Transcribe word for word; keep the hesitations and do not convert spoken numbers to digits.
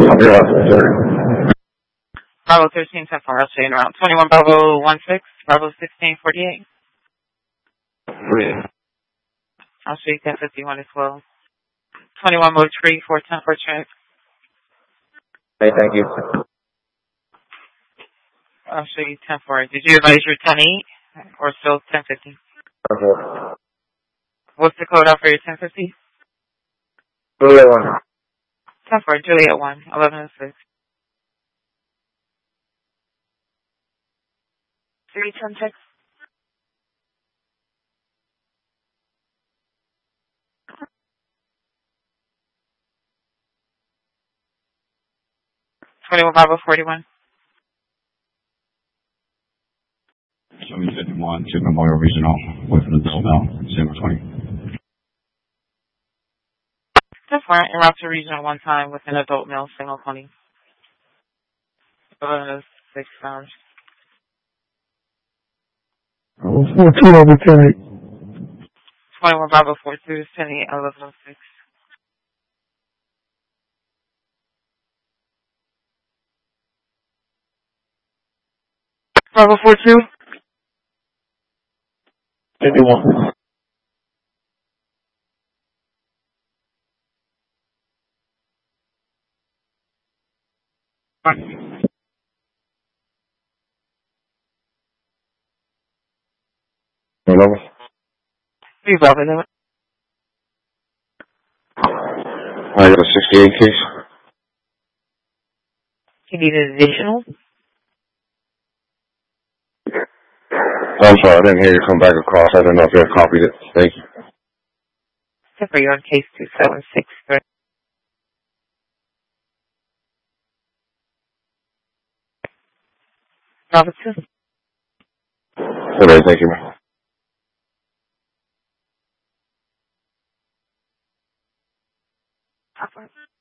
Bravo thirteen, ten four, I'll show you in around. twenty-one Bravo one six, Bravo sixteen forty-eight. I'll show you ten fifty-one as well. twenty-one mode three, four ten for check. Hey, thank you. I'll show you ten four. Did you advise your ten eight or still ten fifty? Okay. What's the code out for your ten fifty? Juliet one. ten four, Juliet one, eleven and six. three ten six. twenty-one Bravo forty-one. seven fifty-one, to Memorial Regional, with an adult now, zero twenty. ten four, en route to regional one time with an adult male, single twenty. eleven and six hours. Oh, four two over ten eight. twenty-one Bravo four two, ten eight, eleven and six. Bravo four two. fifty-one. Hello? three Bravo. I got a sixty-eight case. You need an additional? I'm sorry, I didn't hear you come back across. I don't know if you had copied it. Thank you. Except for you're on case two seven six three. Bravo two. Okay, thank you, man. Top one.